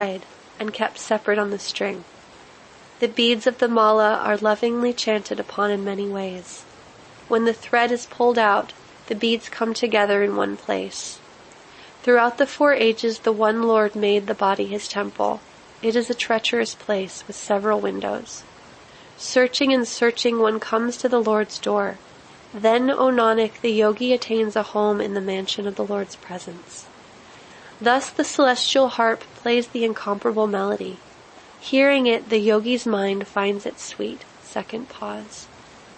and kept separate on the string. The beads of the mala are lovingly chanted upon in many ways. When the thread is pulled out, the beads come together in one place. Throughout the 4 ages, the one Lord made the body his temple. It is a treacherous place with several windows. Searching and searching, one comes to the Lord's door. Then, O Nanak, the yogi attains a home in the mansion of the Lord's presence. Thus the celestial harp plays the incomparable melody. Hearing it, the yogi's mind finds it sweet. Second pause.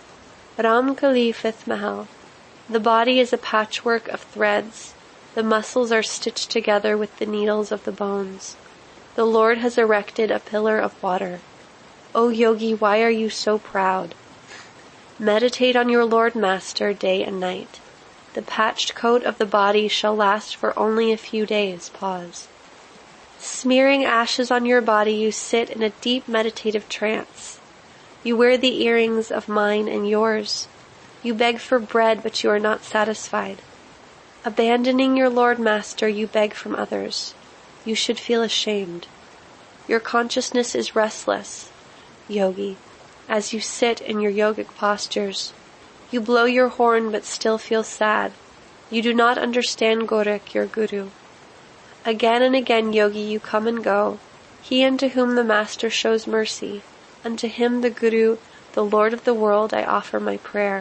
Ram Kali, 5th Mahal. The body is a patchwork of threads. The muscles are stitched together with the needles of the bones. The Lord has erected a pillar of water. O yogi, why are you so proud? Meditate on your Lord Master day and night. The patched coat of the body shall last for only a few days. Pause. Smearing ashes on your body, you sit in a deep meditative trance. You wear the earrings of mine and yours. You beg for bread, but you are not satisfied. Abandoning your Lord Master, you beg from others. You should feel ashamed. Your consciousness is restless, yogi, as you sit in your yogic postures. You blow your horn but still feel sad. You do not understand Gorak, your guru. Again and again, yogi, you come and go. He unto whom the Master shows mercy, unto him the Guru, the Lord of the world, I offer my prayer.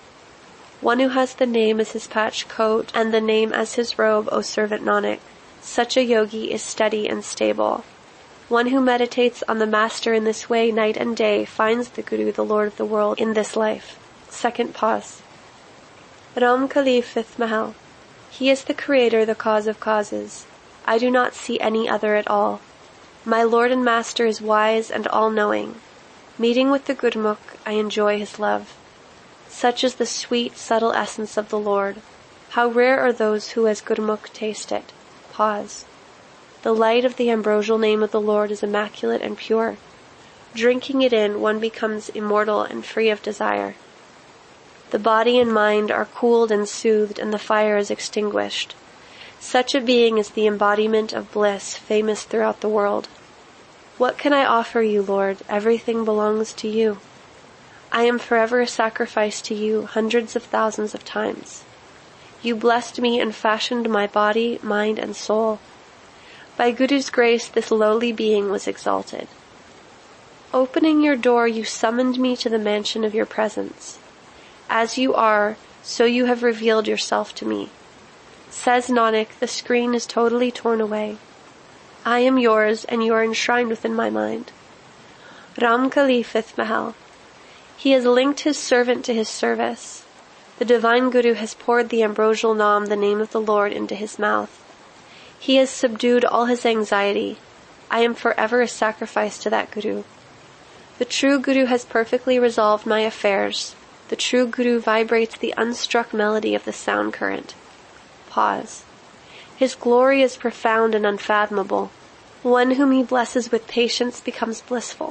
One who has the name as his patched coat and the name as his robe, O servant Nanak, such a yogi is steady and stable. One who meditates on the Master in this way night and day finds the Guru, the Lord of the world, in this life. Second pause. Ram Kali, 5th Mahal. He is the Creator, the cause of causes. I do not see any other at all. My Lord and Master is wise and all-knowing. Meeting with the Gurmukh, I enjoy his love. Such is the sweet, subtle essence of the Lord. How rare are those who as Gurmukh taste it. Pause. The light of the ambrosial name of the Lord is immaculate and pure. Drinking it in, one becomes immortal and free of desire. The body and mind are cooled and soothed, and the fire is extinguished. Such a being is the embodiment of bliss, famous throughout the world. What can I offer you, Lord? Everything belongs to you. I am forever a sacrifice to you, hundreds of thousands of times. You blessed me and fashioned my body, mind, and soul. By Guru's grace, this lowly being was exalted. Opening your door, you summoned me to the mansion of your presence. As you are, so you have revealed yourself to me. Says Nanak, the screen is totally torn away. I am yours, and you are enshrined within my mind. Ram Kali, 5th Mahal. He has linked his servant to his service. The divine Guru has poured the ambrosial Nam, the name of the Lord, into his mouth. He has subdued all his anxiety. I am forever a sacrifice to that Guru. The true Guru has perfectly resolved my affairs. The true Guru vibrates the unstruck melody of the sound current. Pause. His glory is profound and unfathomable. One whom he blesses with patience becomes blissful.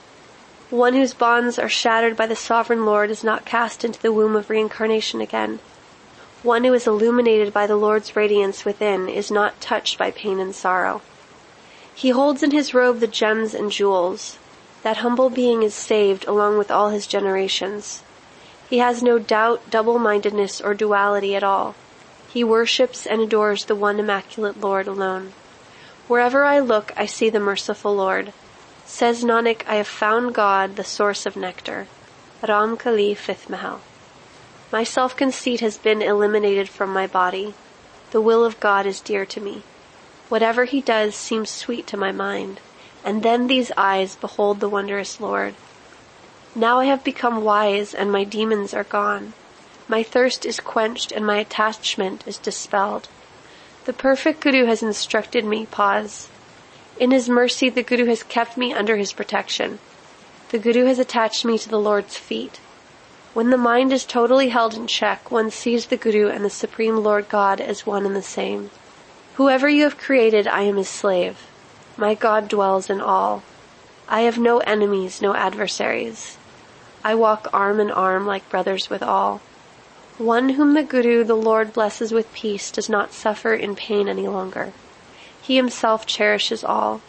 One whose bonds are shattered by the sovereign Lord is not cast into the womb of reincarnation again. One who is illuminated by the Lord's radiance within is not touched by pain and sorrow. He holds in his robe the gems and jewels. That humble being is saved along with all his generations. He has no doubt, double-mindedness, or duality at all. He worships and adores the one immaculate Lord alone. Wherever I look, I see the merciful Lord. Says Nanak, I have found God, the source of nectar. Ram Kali, 5th Mahal. My self-conceit has been eliminated from my body. The will of God is dear to me. Whatever he does seems sweet to my mind. And then these eyes behold the wondrous Lord. Now I have become wise, and my demons are gone. My thirst is quenched, and my attachment is dispelled. The perfect Guru has instructed me. Pause. In his mercy, the Guru has kept me under his protection. The Guru has attached me to the Lord's feet. When the mind is totally held in check, one sees the Guru and the Supreme Lord God as one and the same. Whoever you have created, I am his slave. My God dwells in all. I have no enemies, no adversaries. I walk arm in arm like brothers with all. One whom the Guru, the Lord, blesses with peace does not suffer in pain any longer. He himself cherishes all.